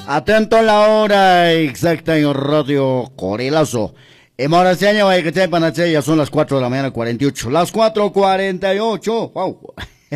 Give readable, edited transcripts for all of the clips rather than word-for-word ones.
Atento a la hora exacta en Radio Corelazo. En Moraseña, Guayacachay, Panachay, ya son las 4 de la mañana, 48. Las 4:48. Wow.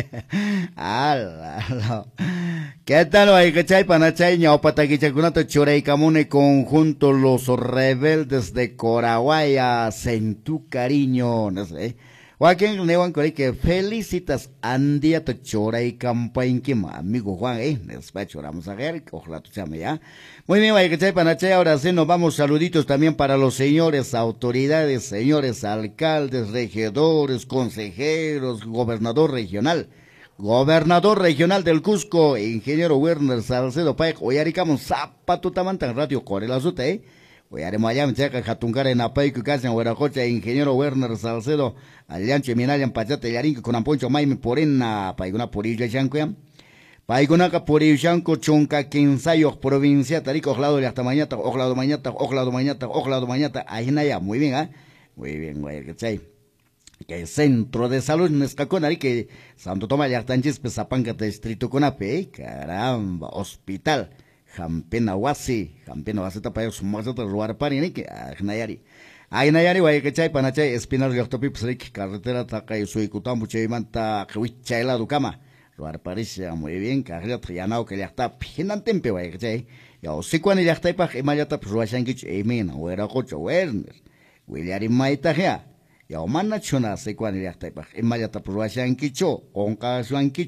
Ala. ¿Qué tal, Guayacachay, Panachay, Ñaupataquichacunato, Chorey, Camune, conjunto Los Rebeldes de Coraguaya, Sentú Cariño, no sé. Joaquín Newan que felicitas Andia to Chorey Campaign Kima, amigo Juan, despacho, vamos a ver, ojalá tu llame ya. Muy bien, Guayacachay, Panachay, ahora sí nos vamos, saluditos también para los señores autoridades, señores alcaldes, regidores, consejeros, gobernador regional del Cusco, ingeniero Werner Salcedo Paek, oyaricamos zapato tamantan radio Corelazo, oyaremos allá en Chaca, Jatungar en Apaico, Casa en Hueracocha, ingeniero Werner Salcedo, Alianche Minalian Pachate, Yarinque, con Amponcho Maime, Porena, Paiguna Porilla Chancoyam. Paigunaca Purishanco Chunca Quinsayo provincia Tarico Ojlado de hasta mañana Ojlado mañana Ajinaya, muy bien, muy bien, güey, que centro de salud Nescaconari que Santo Tomás Yachtanchis Pesapanga distrito Conape, caramba, hospital Jampena Huasi tapaya sumazata lugar parini que Ajinayari güey, Panachay Espinar Yochtopipsrik carretera Takay Suicutambu Cheimanta Huichaila Ducama lugar parisha muy bien, carrera trianao que ya está pinan tempe, güey, ya o si cuando ya está pa emayata pues ruashangich emina, güera cocho Werner, William Maita ya, ya o manachona si cuando ya está pa emayata pues ruashangicho, onka